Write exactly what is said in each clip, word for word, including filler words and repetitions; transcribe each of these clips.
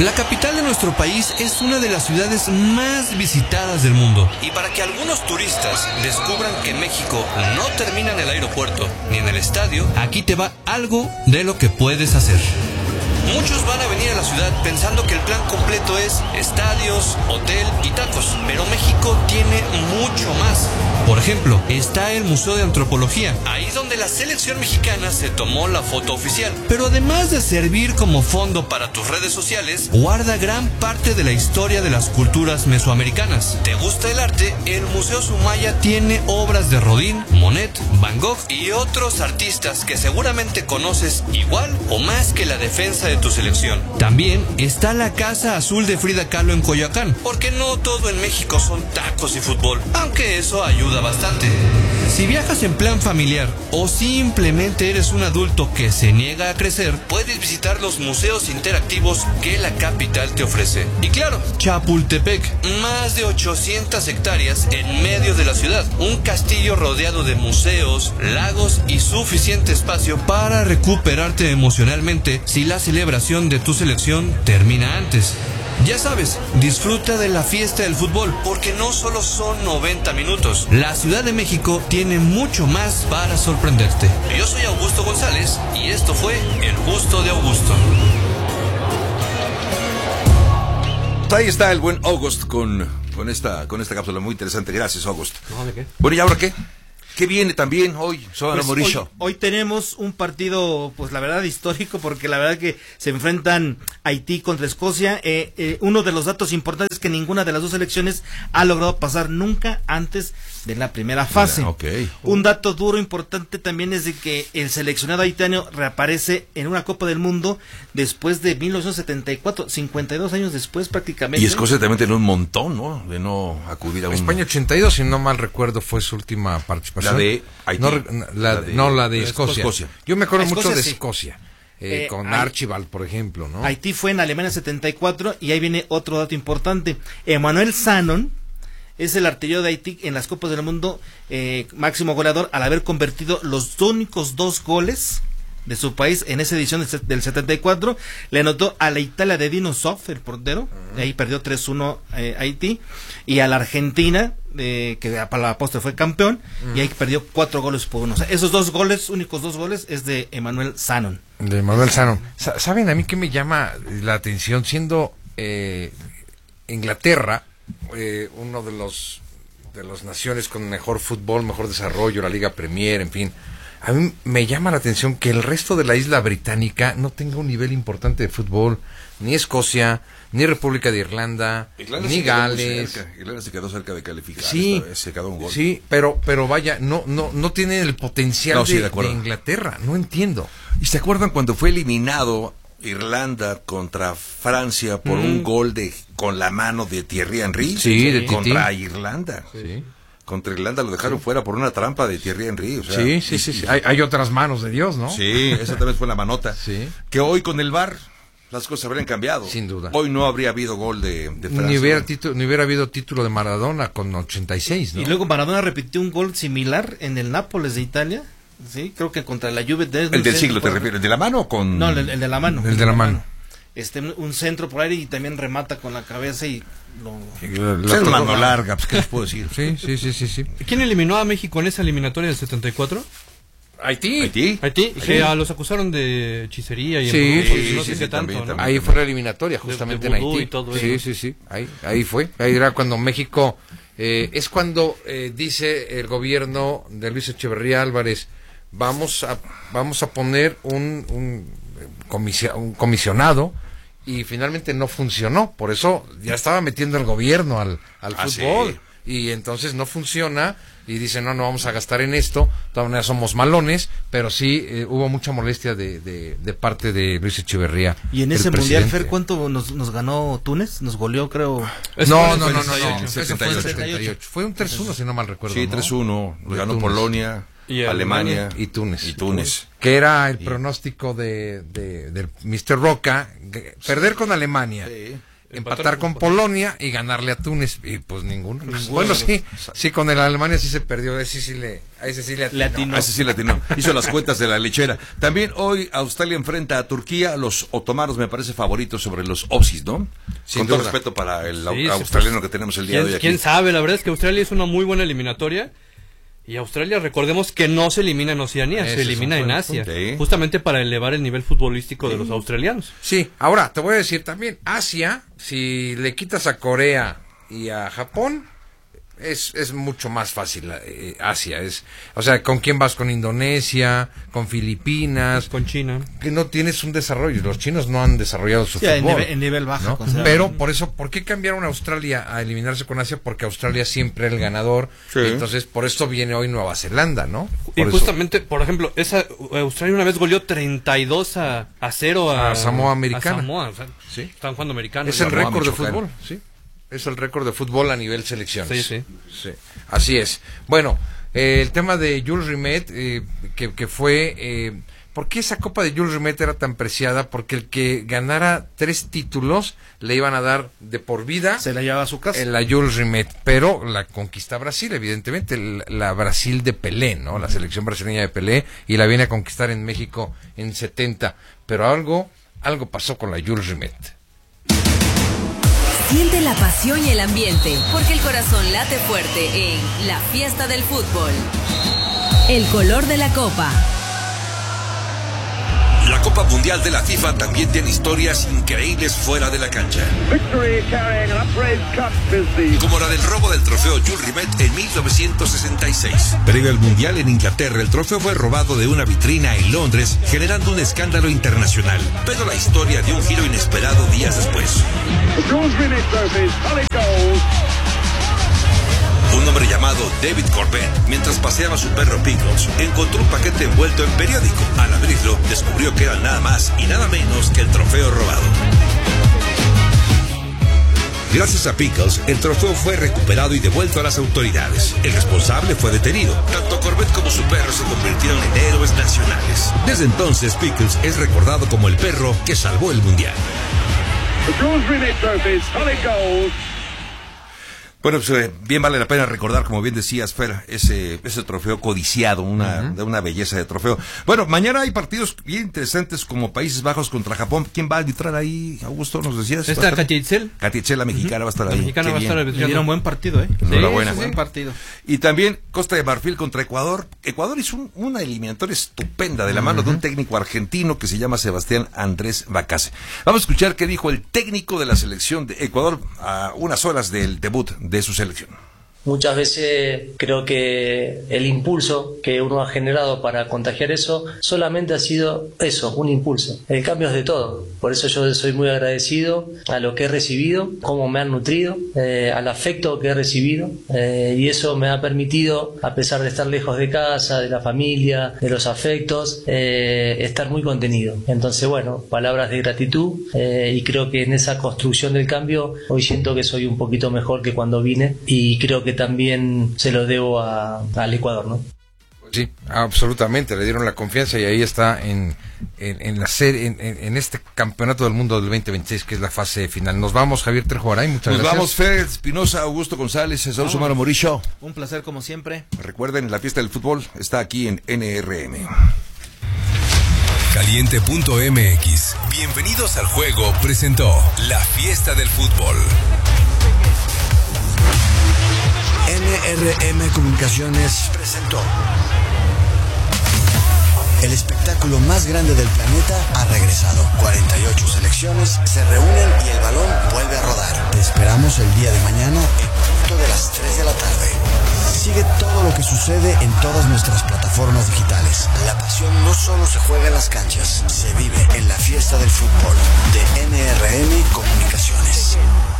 La capital de nuestro país es una de las ciudades más visitadas del mundo. Y para que algunos turistas descubran que México no termina en el aeropuerto ni en el estadio, aquí te va algo de lo que puedes hacer. Muchos van a venir a la ciudad pensando que el plan completo es estadios, hotel y tacos, pero México tiene mucho más. Por ejemplo, está el Museo de Antropología, ahí donde la selección mexicana se tomó la foto oficial. Pero además de servir como fondo para tus redes sociales, guarda gran parte de la historia de las culturas mesoamericanas. ¿Te gusta el arte? El Museo Sumaya tiene obras de Rodin, Monet, Van Gogh y otros artistas que seguramente conoces igual o más que la defensa de tu selección. También está la Casa Azul de Frida Kahlo en Coyoacán, porque no todo en México son tacos y fútbol, aunque eso ayuda bastante. Si viajas en plan familiar o simplemente eres un adulto que se niega a crecer, puedes visitar los museos interactivos que la capital te ofrece. Y claro, Chapultepec, más de ochocientas hectáreas en medio de la ciudad, un castillo rodeado de museos, lagos y suficiente espacio para recuperarte emocionalmente si la celebración de tu selección termina antes. Ya sabes, disfruta de la fiesta del fútbol, porque no solo son noventa minutos. La Ciudad de México tiene mucho más para sorprenderte. Yo soy Augusto González y esto fue El Gusto de Augusto. Ahí está el buen August con, con, esta, con esta cápsula muy interesante. Gracias, August. No, ¿de qué? Bueno, ¿y ahora qué? ¿Qué viene también hoy, Soana Pues Morillo? hoy, hoy tenemos un partido, pues la verdad histórico, porque la verdad que se enfrentan Haití contra Escocia. Eh, eh, uno de los datos importantes es que ninguna de las dos selecciones ha logrado pasar nunca antes de la primera fase. Ah, okay. Un dato duro importante también es de que el seleccionado haitiano reaparece en una Copa del Mundo después de mil novecientos setenta y cuatro, cincuenta y dos años después prácticamente. Y Escocia también tiene un montón, ¿no? De no acudir a un... España ochenta y dos, si no mal recuerdo, fue su última participación. La de Haití. No, la, la de, no, la de la Escocia. Escocia. Yo me acuerdo Escocia, mucho de sí. Escocia. Eh, Eh, con Hay- Archibald, por ejemplo, ¿no? Haití fue en Alemania setenta y cuatro, y ahí viene otro dato importante. Emmanuel Sanon es el artillero de Haití en las Copas del Mundo, eh, máximo goleador, al haber convertido los únicos dos goles de su país en esa edición del, set- del setenta y cuatro. Le anotó a la Italia de Dino Zoff, el portero, uh-huh. Ahí perdió tres uno eh, Haití, y a la Argentina, eh, que para la postre fue campeón, uh-huh. Y ahí perdió cuatro goles por uno. O sea, esos dos goles, únicos dos goles, es de Emmanuel Sanon. De Manuel Sano. Sa- ¿Saben a mí qué me llama la atención? Siendo eh, Inglaterra eh, uno de los de las naciones con mejor fútbol, mejor desarrollo, la Liga Premier, en fin. A mí me llama la atención que el resto de la isla británica no tenga un nivel importante de fútbol, ni Escocia, ni República de Irlanda, Irlanda ni se quedó muy Gales. cerca. Irlanda se quedó cerca de calificar. Sí, esta vez, se quedó un gol. sí, pero pero vaya, no no no tiene el potencial No, sí, de, de acuerdo. de Inglaterra, no entiendo. ¿Y se acuerdan cuando fue eliminado Irlanda contra Francia por Mm. un gol de con la mano de Thierry Henry? Sí, de Tití. Contra Irlanda. Sí. Contra Irlanda lo dejaron fuera por una trampa de Thierry Henry. O sea, Sí, sí, sí, sí. Hay, hay otras manos de Dios, ¿no? Sí, esa también fue la manota. Sí. Que hoy con el V A R las cosas habrían cambiado. Sin duda. Hoy no habría habido gol de, de Francia. Ni hubiera, ¿no? título, ni hubiera habido título de Maradona con ochenta y seis, ¿no? Y luego Maradona repitió un gol similar en el Nápoles de Italia, sí, creo que contra la Juve. De, ¿El del siglo te refieres? ¿El de la mano o con...? No, el, el de la mano. El de la mano. Este, un centro por aire y también remata con la cabeza y lo... La- la Pues es tocó- mano larga, pues ¿qué les puedo decir? Sí, sí, sí, sí, sí. ¿Quién eliminó a México en esa eliminatoria del setenta y cuatro? Haití. ¿Haití? Haití, que a los acusaron de hechicería y Sí, embrujo, sí, y no sí, sé sí, qué tanto, también, ¿no? también. Ahí fue la eliminatoria, justamente de en vudú Haití. y todo sí, eso. sí, sí. Ahí, ahí fue. Ahí era cuando México. Eh, es cuando eh, dice el gobierno de Luis Echeverría Álvarez: vamos a vamos a poner un, un, comisia- un comisionado. Y finalmente no funcionó, por eso ya estaba metiendo el gobierno al, al Ah, fútbol. sí. Y entonces no funciona, y dicen, no, no vamos a gastar en esto, de todas maneras somos malones, pero sí eh, hubo mucha molestia de, de, de parte de Luis Echeverría. Y en el ese mundial, presidente. Fer, ¿cuánto nos, nos ganó Túnez? Nos goleó, creo. Eso No, fue no, en no, el no, no, setenta y ocho. ese fue en el setenta y ocho. setenta y ocho. Fue un tres uno, si no mal recuerdo. Sí, ¿no? tres uno. De Ganó Túnez. Polonia, Y Alemania y Túnez. Y Túnez. Que era el pronóstico de, de, del mister Roca, que perder con Alemania, Sí. empatar con Polonia y ganarle a Túnez, y pues ninguno. ninguno bueno, sí, sí, con el Alemania sí se perdió, ese sí le, a ese sí le atinó. Le atinó. A ese sí le atinó. Hizo las cuentas de la lechera. También hoy Australia enfrenta a Turquía, los otomanos me parece favoritos sobre los Aussies, ¿no? Sin con duda. Todo respeto para el sí, australiano pues, que tenemos el día de hoy aquí. ¿Quién sabe? La verdad es que Australia es una muy buena eliminatoria. Y Australia, recordemos que no se elimina en Oceanía, Ese se elimina en Asia, sí. justamente para elevar el nivel futbolístico sí. de los australianos. Sí, ahora te voy a decir también, Asia, si le quitas a Corea y a Japón, es es mucho más fácil eh, Asia, es, o sea, ¿con quién vas? Con Indonesia, con Filipinas, con China, que no tienes un desarrollo, los chinos no han desarrollado su sí, fútbol, en nivel, en nivel bajo, ¿no? Pero por eso, ¿por qué cambiaron a Australia a eliminarse con Asia? Porque Australia siempre es el ganador, sí. entonces por esto viene hoy Nueva Zelanda, ¿no? Por y eso. justamente, por ejemplo, esa Australia una vez goleó treinta y dos a cero a, a Samoa Americana, a Samoa, o sea, sí. están jugando americanos. Es el récord de fútbol, sí. Es el récord de fútbol a nivel selecciones. Sí, sí. sí. Así es. Bueno, eh, el tema de Jules Rimet, eh, que, que fue... Eh, ¿por qué esa Copa de Jules Rimet era tan preciada? Porque el que ganara tres títulos le iban a dar de por vida... Se la llevaba a su casa. La Jules Rimet, pero la conquista Brasil, evidentemente, la, la Brasil de Pelé, ¿no? La selección brasileña de Pelé, y la viene a conquistar en México en setenta. Pero algo, algo pasó con la Jules Rimet. Siente la pasión y el ambiente, porque el corazón late fuerte en la fiesta del fútbol. El color de la copa. La Copa Mundial de la FIFA también tiene historias increíbles fuera de la cancha. Como la del robo del trofeo Jules Rimet en mil novecientos sesenta y seis. Previo al Mundial en Inglaterra, el trofeo fue robado de una vitrina en Londres, generando un escándalo internacional. Pero la historia dio un giro inesperado días después. Un hombre llamado David Corbett, mientras paseaba su perro Pickles, encontró un paquete envuelto en periódico. Al abrirlo, descubrió que era nada más y nada menos que el trofeo robado. Gracias a Pickles, el trofeo fue recuperado y devuelto a las autoridades. El responsable fue detenido. Tanto Corbett como su perro se convirtieron en héroes nacionales. Desde entonces, Pickles es recordado como el perro que salvó el Mundial. Bueno, pues eh, bien vale la pena recordar, como bien decías, Fer, ese, ese trofeo codiciado, una, uh-huh. una belleza de trofeo. Bueno, mañana hay partidos bien interesantes como Países Bajos contra Japón. ¿Quién va a arbitrar ahí, Augusto? ¿Nos decías? Está Katia Itzel. Katia Itzel, la mexicana, uh-huh. va a estar ahí. La mexicana Qué va a estar arbitrando. Le dieron buen partido, ¿eh? Enhorabuena. Sí, sí, buen partido. Y también Costa de Marfil contra Ecuador. Ecuador hizo un, una eliminatoria estupenda de la mano uh-huh. de un técnico argentino que se llama Sebastián Andrés Bacase. Vamos a escuchar qué dijo el técnico de la selección de Ecuador a unas horas del debut de su selección. Muchas veces creo que el impulso que uno ha generado para contagiar eso solamente ha sido eso, un impulso. El cambio es de todo. Por eso yo soy muy agradecido a lo que he recibido, cómo me han nutrido, eh, al afecto que he recibido, eh, y eso me ha permitido, a pesar de estar lejos de casa, de la familia, de los afectos, eh, estar muy contenido. Entonces, bueno, palabras de gratitud, eh, y creo que en esa construcción del cambio hoy siento que soy un poquito mejor que cuando vine, y creo que también se lo debo a, al Ecuador, ¿no? Sí, absolutamente, le dieron la confianza y ahí está en, en, en la serie, en, en este campeonato del mundo del veinte veintiséis, que es la fase final. Nos vamos, Javier Trejogaray, muchas Nos gracias. Nos vamos, Fer Espinosa, Augusto González, César Sumaro Morillo. Un placer como siempre. Recuerden, la fiesta del fútbol está aquí en N R M. Caliente punto M X. Bienvenidos al juego presentó la fiesta del fútbol. N R M Comunicaciones presentó. El espectáculo más grande del planeta ha regresado. cuarenta y ocho selecciones se reúnen y el balón vuelve a rodar. Te esperamos el día de mañana en punto de las tres de la tarde. Sigue todo lo que sucede en todas nuestras plataformas digitales. La pasión no solo se juega en las canchas, se vive en la fiesta del fútbol de N R M Comunicaciones.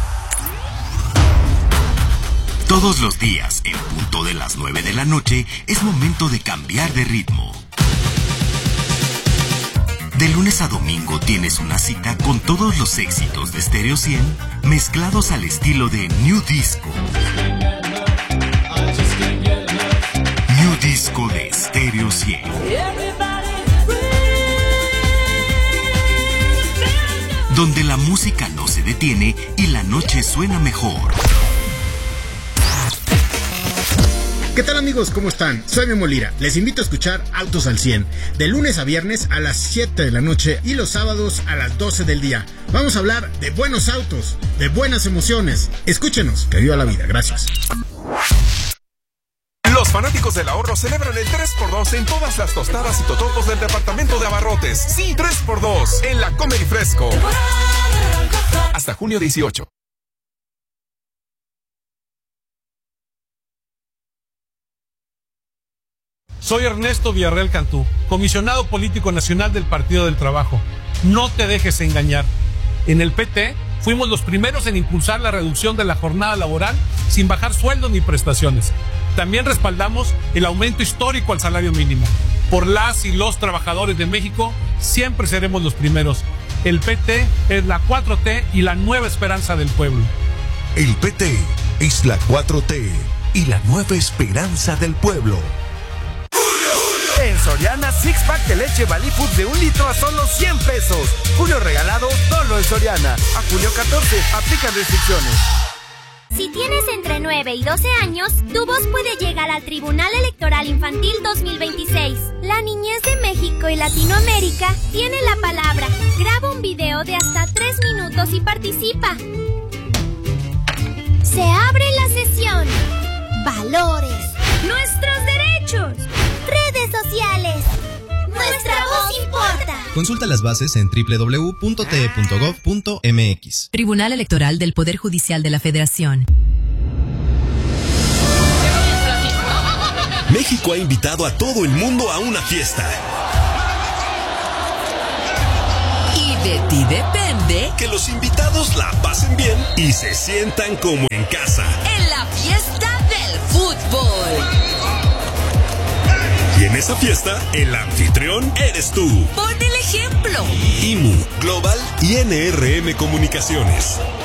Todos los días, en punto de las nueve de la noche, es momento de cambiar de ritmo. De lunes a domingo tienes una cita con todos los éxitos de Stereo cien, mezclados al estilo de New Disco. New Disco de Stereo cien. donde la música no se detiene y la noche suena mejor. ¿Qué tal amigos? ¿Cómo están? Soy Memo Lira. Les invito a escuchar Autos al cien, de lunes a viernes a las siete de la noche y los sábados a las doce del día. Vamos a hablar de buenos autos, de buenas emociones. Escúchenos, que viva la vida. Gracias. Los fanáticos del ahorro celebran el tres por dos en todas las tostadas y totopos del departamento de abarrotes. Sí, tres por dos en la Comer y Fresco. Hasta junio dieciocho. Soy Ernesto Villarreal Cantú, comisionado político nacional del Partido del Trabajo. No te dejes engañar. En el P T fuimos los primeros en impulsar la reducción de la jornada laboral sin bajar sueldos ni prestaciones. También respaldamos el aumento histórico al salario mínimo. Por las y los trabajadores de México siempre seremos los primeros. El P T es la cuatro T y la nueva esperanza del pueblo. El P T es la cuatro T y la nueva esperanza del pueblo. En Soriana, six pack de leche Valley Food de un litro a solo cien pesos. Julio regalado solo en Soriana. A julio catorce, aplican restricciones. Si tienes entre nueve y doce años, tu voz puede llegar al Tribunal Electoral Infantil dos mil veintiséis. La niñez de México y Latinoamérica tiene la palabra. Graba un video de hasta tres minutos y participa. Se abre la sesión. Valores. Nuestros derechos. Redes sociales. Nuestra voz importa. Consulta las bases en doble u doble u doble u punto t e punto gov punto m x. Tribunal Electoral del Poder Judicial de la Federación. México ha invitado a todo el mundo a una fiesta. Y de ti depende que los invitados la pasen bien y se sientan como en casa. En la fiesta del fútbol. Y en esa fiesta, el anfitrión eres tú. Pon el ejemplo. I M U, Global y N R M Comunicaciones.